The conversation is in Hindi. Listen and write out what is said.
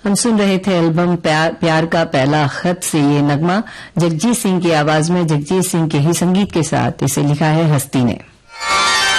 हम सुन रहे थे एल्बम प्यार का पहला खत से ये नगमा जगजीत सिंह की आवाज में, जगजीत सिंह के ही संगीत के साथ इसे लिखा है हस्ती ने।